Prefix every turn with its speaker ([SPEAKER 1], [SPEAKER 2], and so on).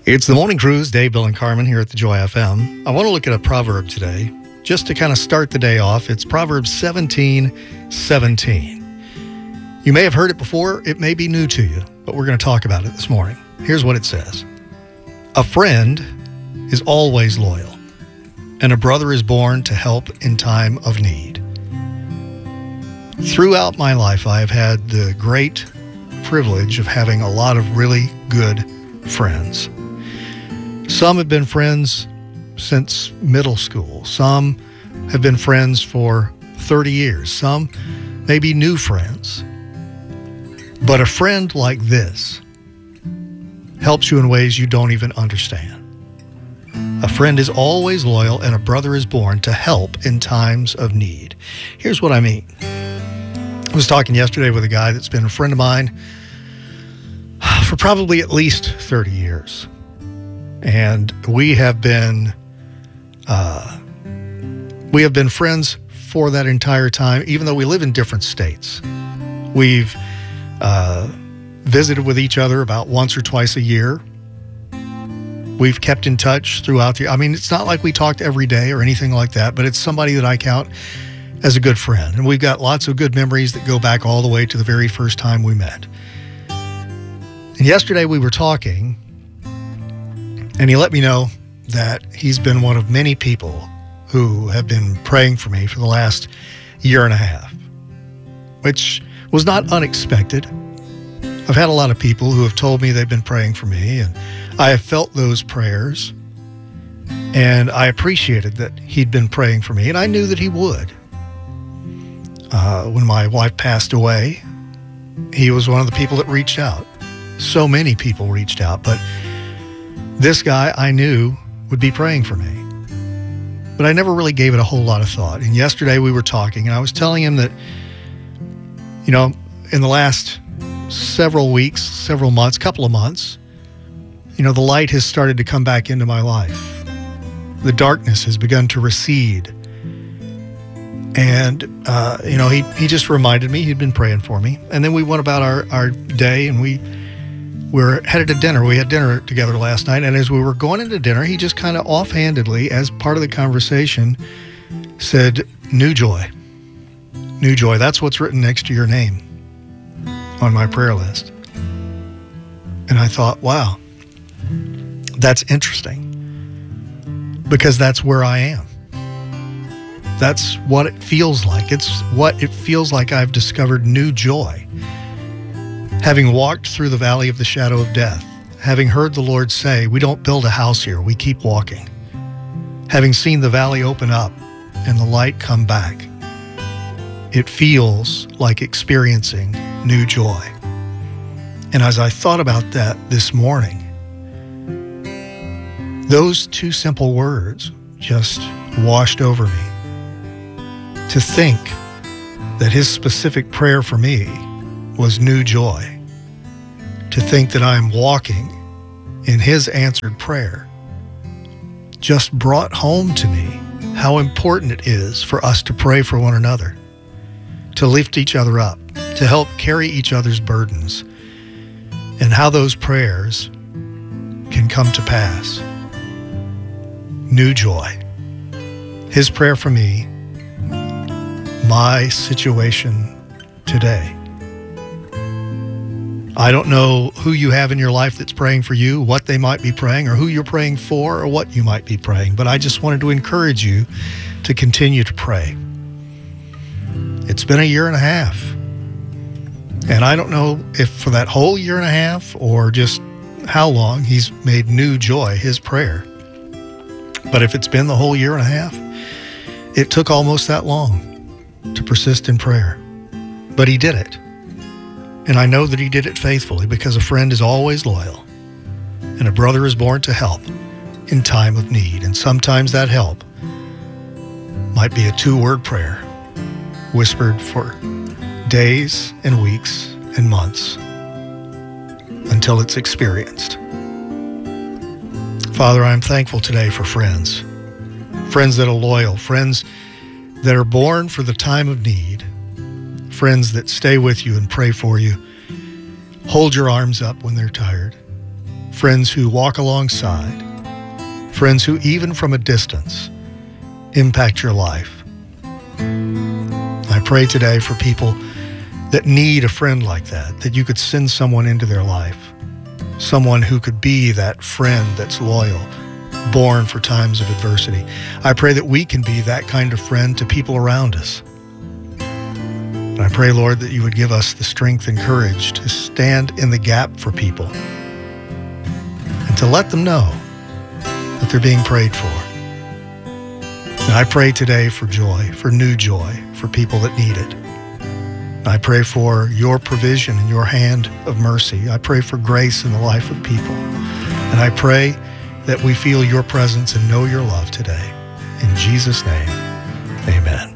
[SPEAKER 1] It's the Morning Cruise, Dave, Bill, and Carmen here at the Joy FM. I want to look at a proverb today, just to kind of start the day off. It's Proverbs 17:17. You may have heard it before. It may be new to you, but we're going to talk about it this morning. Here's what it says. A friend is always loyal, and a brother is born to help in time of need. Throughout my life, I have had the great privilege of having a lot of really good friends. Some have been friends since middle school. Some have been friends for 30 years. Some may be new friends. But a friend like this helps you in ways you don't even understand. A friend is always loyal, and a brother is born to help in times of need. Here's what I mean. I was talking yesterday with a guy that's been a friend of mine for probably at least 30 years. And we have been friends for that entire time, even though we live in different states. We've visited with each other about once or twice a year. We've kept in touch throughout the... I mean, it's not like we talked every day or anything like that, but it's somebody that I count as a good friend. And we've got lots of good memories that go back all the way to the very first time we met. And yesterday we were talking, and he let me know that he's been one of many people who have been praying for me for the last year and a half, which was not unexpected. I've had a lot of people who have told me they've been praying for me, and I have felt those prayers, and I appreciated that he'd been praying for me, and I knew that he would. When my wife passed away, he was one of the people that reached out. So many people reached out, but this guy I knew would be praying for me. But I never really gave it a whole lot of thought. And yesterday we were talking, and I was telling him that, you know, in the last several weeks, several months, couple of months, you know, the light has started to come back into my life. The darkness has begun to recede. And, you know, he just reminded me he'd been praying for me. And then we went about our day, and we were headed to dinner. We had dinner together last night, and as we were going into dinner, he just kind of offhandedly, as part of the conversation, said, "New joy. New joy." That's what's written next to your name on my prayer list. And I thought, wow, that's interesting, because that's where I am. That's what it feels like. It's what it feels like I've discovered new joy. Having walked through the valley of the shadow of death, having heard the Lord say, we don't build a house here, we keep walking. Having seen the valley open up and the light come back, it feels like experiencing new joy. And as I thought about that this morning, those two simple words just washed over me. To think that his specific prayer for me was new joy. To think that I'm walking in his answered prayer just brought home to me how important it is for us to pray for one another, to lift each other up, to help carry each other's burdens, and how those prayers can come to pass. New joy. His prayer for me, my situation today. I don't know who you have in your life that's praying for you, what they might be praying, or who you're praying for, or what you might be praying, but I just wanted to encourage you to continue to pray. It's been a year and a half, and I don't know if for that whole year and a half or just how long he's made new joy his prayer. But if it's been the whole year and a half, it took almost that long to persist in prayer. But he did it. And I know that he did it faithfully, because a friend is always loyal, and a brother is born to help in time of need. And sometimes that help might be a 2-word prayer whispered for days and weeks and months until it's experienced. Father, I'm thankful today for friends that are loyal, friends that are born for the time of need, friends that stay with you and pray for you, hold your arms up when they're tired, friends who walk alongside, friends who, even from a distance, impact your life. I pray today for people that need a friend like that you could send someone into their life, someone who could be that friend that's loyal, born for times of adversity. I pray that we can be that kind of friend to people around us. And I pray, Lord, that you would give us the strength and courage to stand in the gap for people and to let them know that they're being prayed for. And I pray today for joy, for new joy, for people that need it. I pray for your provision and your hand of mercy. I pray for grace in the life of people. And I pray that we feel your presence and know your love today. In Jesus' name, amen.